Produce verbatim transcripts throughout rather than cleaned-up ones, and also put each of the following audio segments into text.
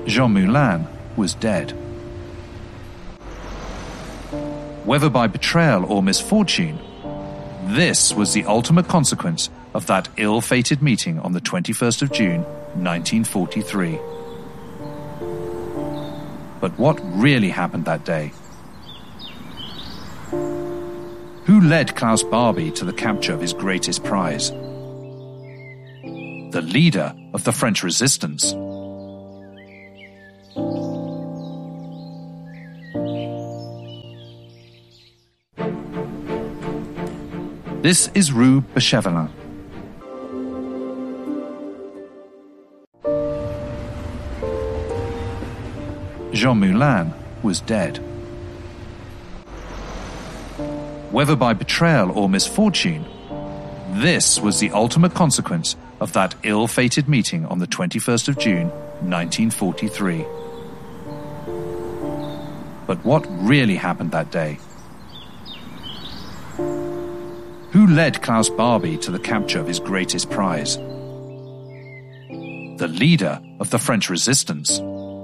Jean Moulin was dead. Whether by betrayal or misfortune, this was the ultimate consequence of that ill-fated meeting on the twenty-first of June, nineteen forty-three. But what really happened that day? Who led Klaus Barbie to the capture of his greatest prize? The leader of the French resistance. This is Rue Bechevelin. Jean Moulin was dead. Whether by betrayal or misfortune, this was the ultimate consequence of that ill-fated meeting on the twenty-first of June, nineteen forty-three. But what really happened that day? Who led Klaus Barbie to the capture of his greatest prize? The leader of the French resistance.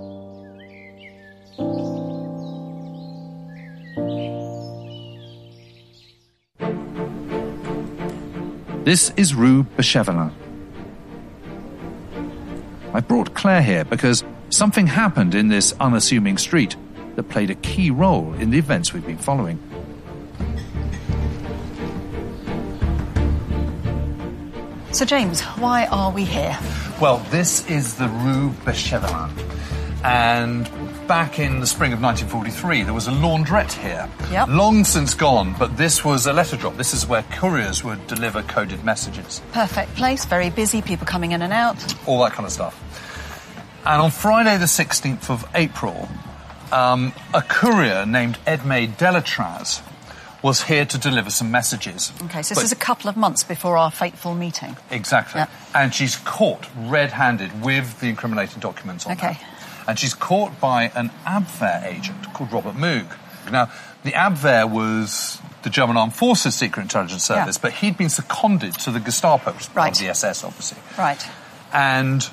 This is Rue Bechevelin. I brought Claire here because something happened in this unassuming street that played a key role in the events we've been following. So James, why are we here? Well, this is the Rue Bechevelin. And back in the spring of nineteen forty-three, there was a laundrette here. Yep. Long since gone, but this was a letter drop. This is where couriers would deliver coded messages. Perfect place, very busy, people coming in and out. All that kind of stuff. And on Friday the sixteenth of April, um, a courier named Edme Delatraz was here to deliver some messages. Okay, so this but, is a couple of months before our fateful meeting. Exactly. Yep. And she's caught red-handed with the incriminating documents on Okay. her. And she's caught by an Abwehr agent called Robert Moog. Now, the Abwehr was the German Armed Forces Secret Intelligence Service, Yeah. but he'd been seconded to the Gestapo, which was part Right. of the S S, obviously. Right. And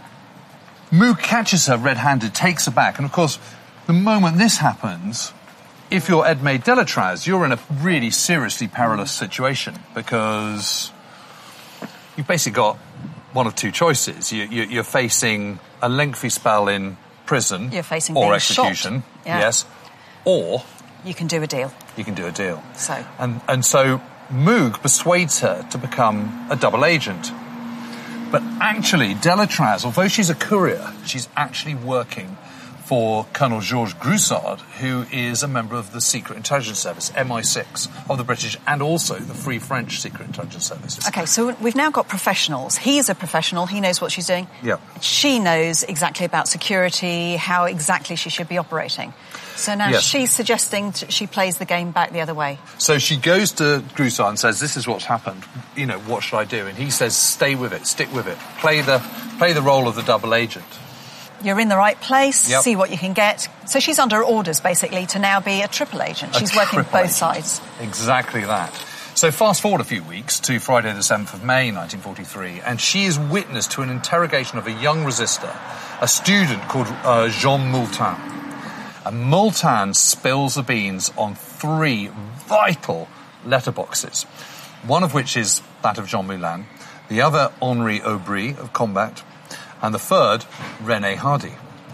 Moog catches her red-handed, takes her back, and of course, the moment this happens, if you're Edme Delatraz, you're in a really seriously perilous situation because you've basically got one of two choices. You, you, you're facing a lengthy spell in prison You're facing or being execution, shot. Yeah. yes, or You can do a deal. you can do a deal. So. And, and so Moog persuades her to become a double agent. But actually, Delatraz, although she's a courier, she's actually working for Colonel Georges Groussard, who is a member of the Secret Intelligence Service, M I six, of the British, and also the Free French Secret Intelligence Services. Okay, so we've now got professionals. He's a professional, he knows what she's doing. Yeah. She knows exactly about security, how exactly she should be operating. So now Yes. she's suggesting that she plays the game back the other way. So she goes to Groussard and says, this is what's happened, you know, what should I do? And he says, stay with it, stick with it, play the, play the role of the double agent. You're in the right place, Yep. see what you can get. So she's under orders, basically, to now be a triple agent. A She's working triple both agent. sides. Exactly that. So fast forward a few weeks to Friday the seventh of May, nineteen forty-three, and she is witness to an interrogation of a young resistor, a student called uh, Jean Moulin. And Moulin spills the beans on three vital letterboxes, one of which is that of Jean Moulin, the other Henri Aubry of Combat, and the third, René Hardy.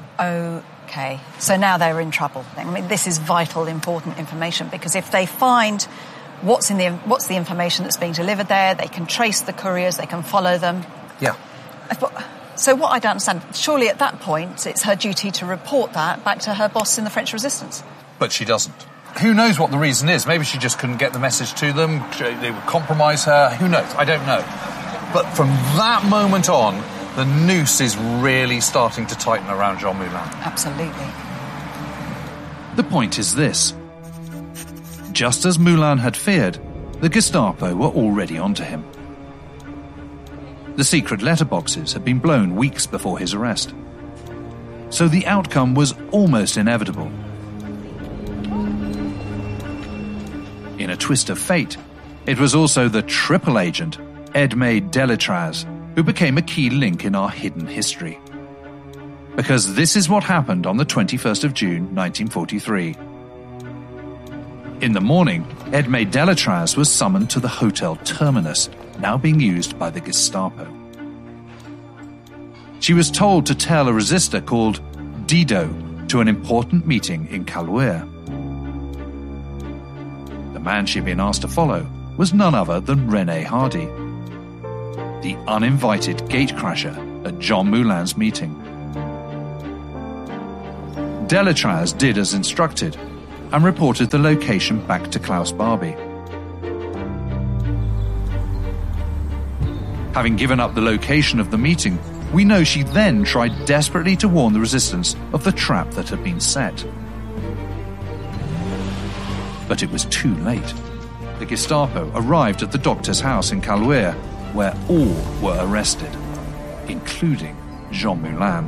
Okay, so now they're in trouble. I mean, this is vital, important information, because if they find what's in the what's the information that's being delivered there, they can trace the couriers, they can follow them. Yeah. So what I don't understand, surely at that point it's her duty to report that back to her boss in the French resistance. But she doesn't. Who knows what the reason is? Maybe she just couldn't get the message to them. They would compromise her. Who knows? I don't know. But from that moment on, the noose is really starting to tighten around Jean Moulin. Absolutely. The point is this. Just as Moulin had feared, the Gestapo were already onto him. The secret letterboxes had been blown weeks before his arrest. So the outcome was almost inevitable. In a twist of fate, it was also the triple agent, Edme Delatraz, who became a key link in our hidden history. because this is what happened on the twenty-first of June nineteen forty-three. In the morning, Edmé Delatraz was summoned to the Hotel Terminus, now being used by the Gestapo. She was told to tell a resistor called Dido to an important meeting in Caluire. The man she'd been asked to follow was none other than René Hardy, the uninvited gatecrasher at Jean Moulin's meeting. Delatraz did as instructed and reported the location back to Klaus Barbie. Having given up the location of the meeting, we know she then tried desperately to warn the resistance of the trap that had been set. But it was too late. The Gestapo arrived at the doctor's house in Caluire, where all were arrested, including Jean Moulin.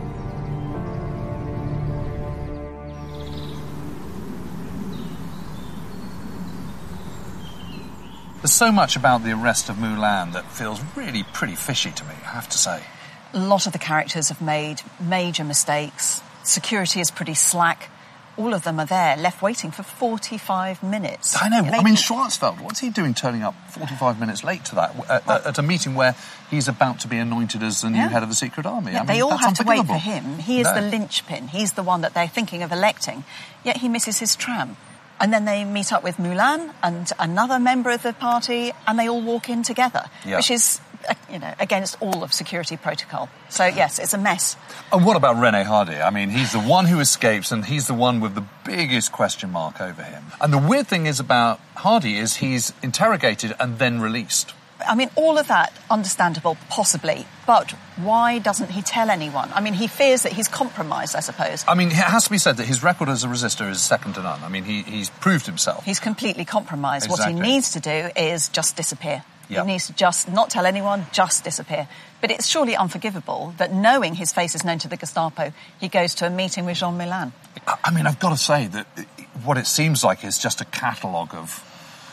There's so much about the arrest of Moulin that feels really pretty fishy to me, I have to say. A lot of the characters have made major mistakes. Security is pretty slack. All of them are there, left waiting for forty-five minutes. I know. Maybe. I mean, Schwarzfeld, what's he doing turning up forty-five minutes late to that, at, well, at a meeting where he's about to be anointed as the new yeah. head of the secret army? Yeah, I mean, they all that's have to wait unforgivable. for him. He is no. the linchpin. He's the one that they're thinking of electing. Yet he misses his tram. And then they meet up with Moulin and another member of the party, and they all walk in together, yeah. which is, uh, you know, against all of security protocol. So, yes, it's a mess. And what about René Hardy? I mean, he's the one who escapes, and he's the one with the biggest question mark over him. And the weird thing is about Hardy is he's interrogated and then released. I mean, all of that, understandable, possibly, but why doesn't he tell anyone? I mean, he fears that he's compromised, I suppose. I mean, it has to be said that his record as a resistor is second to none. I mean, he, he's proved himself. He's completely compromised. Exactly. What he needs to do is just disappear. Yep. He needs to just not tell anyone, just disappear. But it's surely unforgivable that, knowing his face is known to the Gestapo, he goes to a meeting with Jean Moulin. I mean, I've got to say that what it seems like is just a catalogue of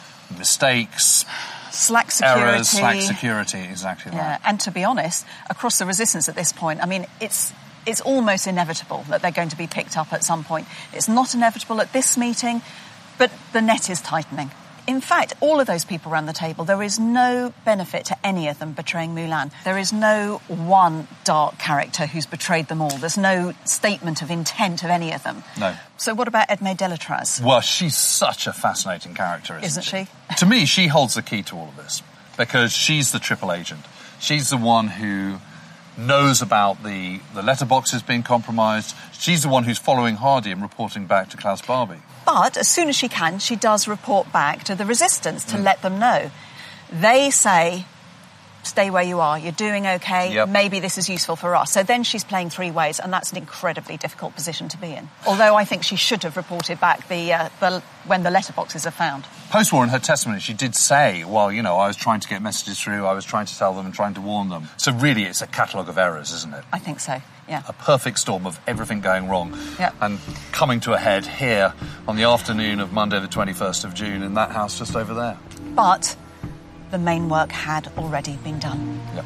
mistakes, slack security. errors, slack security, exactly yeah. that. And to be honest, across the resistance at this point, I mean, it's it's almost inevitable that they're going to be picked up at some point. It's not inevitable at this meeting, but the net is tightening. In fact, all of those people around the table, there is no benefit to any of them betraying Moulin. There is no one dark character who's betrayed them all. There's no statement of intent of any of them. No. So what about Edmé Delatraz? Well, she's such a fascinating character, isn't, Isn't she? she? To me, she holds the key to all of this, because she's the triple agent. She's the one who knows about the, the letterboxes being compromised. She's the one who's following Hardy and reporting back to Klaus Barbie. But as soon as she can, she does report back to the resistance to Mm. let them know. They say, stay where you are, you're doing okay, Yep. maybe this is useful for us. So then she's playing three ways, and that's an incredibly difficult position to be in. Although I think she should have reported back the, uh, the when the letterboxes are found. Post-war, in her testimony, she did say, well, you know, I was trying to get messages through, I was trying to tell them and trying to warn them. So really, it's a catalogue of errors, isn't it? I think so, yeah. A perfect storm of everything going wrong. Yep. And coming to a head here on the afternoon of Monday the twenty-first of June in that house just over there. But the main work had already been done. Yep.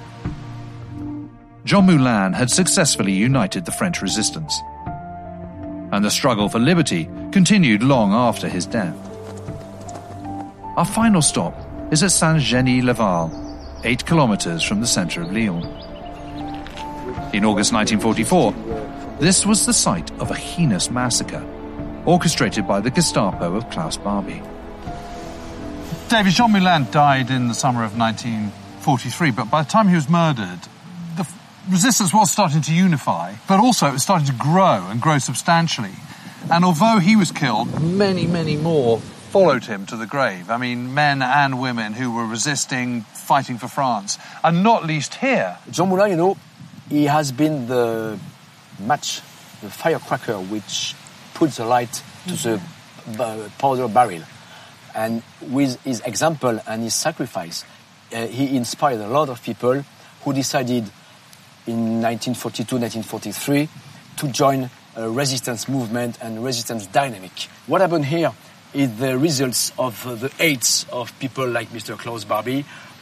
Jean Moulin had successfully united the French resistance, and the struggle for liberty continued long after his death. Our final stop is at Saint-Genis-Laval, eight kilometres from the centre of Lyon. In August nineteen forty-four, this was the site of a heinous massacre, orchestrated by the Gestapo of Klaus Barbie. David, Jean Moulin died in the summer of nineteen forty-three, but by the time he was murdered, the f- resistance was starting to unify, but also it was starting to grow and grow substantially. And although he was killed, many, many more followed him to the grave. I mean, men and women who were resisting, fighting for France, and not least here. Jean Moulin, you know, he has been the match, the firecracker which puts the light to mm-hmm. the uh, powder barrel. And with his example and his sacrifice, uh, he inspired a lot of people who decided in nineteen forty-two, nineteen forty-three to join a resistance movement and resistance dynamic. What happened here is the results of uh, the aids of people like Mister Klaus Barbie,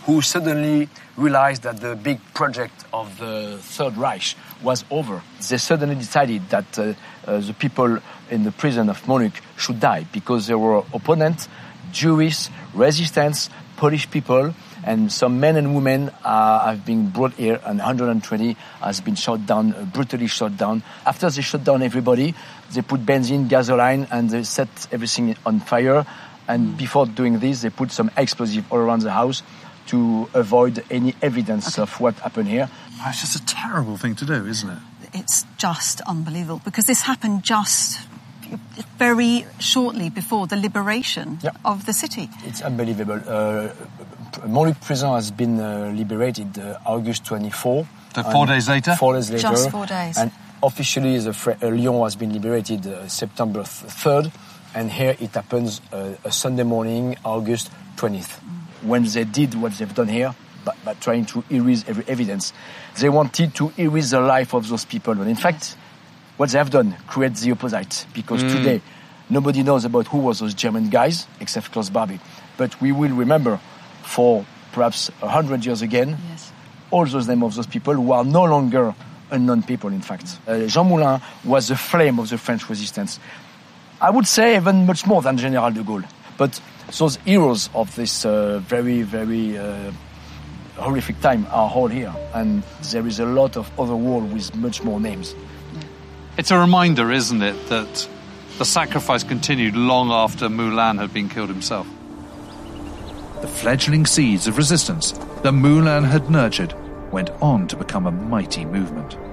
who suddenly realized that the big project of the Third Reich was over. They suddenly decided that uh, uh, the people in the prison of Munich should die because they were opponents, Jewish, resistance, Polish people, and some men and women uh, have been brought here, and one hundred twenty has been shot down, uh, brutally shot down. After they shot down everybody, they put benzene, gasoline, and they set everything on fire. And before doing this, they put some explosive all around the house to avoid any evidence okay. of what happened here. It's just a terrible thing to do, isn't it? It's just unbelievable because this happened just very shortly before the liberation yeah. of the city. It's unbelievable. Uh, Montluc prison has been uh, liberated uh, August twenty-fourth. So four days later? Four days later. Just four days. And officially, the Fre- uh, Lyon has been liberated uh, September third, and here it happens uh, a Sunday morning, August twentieth. Mm. When they did what they've done here, but, but trying to erase every evidence, they wanted to erase the life of those people. But in fact, what they have done creates the opposite, because mm. today nobody knows about who was those German guys except Klaus Barbie. But we will remember for perhaps a hundred years again yes. all those names of those people who are no longer unknown people, in fact. Uh, Jean Moulin was the flame of the French resistance. I would say even much more than General de Gaulle. But those heroes of this uh, very, very uh, horrific time are all here. And there is a lot of other war with much more names. It's a reminder, isn't it, that the sacrifice continued long after Moulin had been killed himself. The fledgling seeds of resistance that Moulin had nurtured went on to become a mighty movement.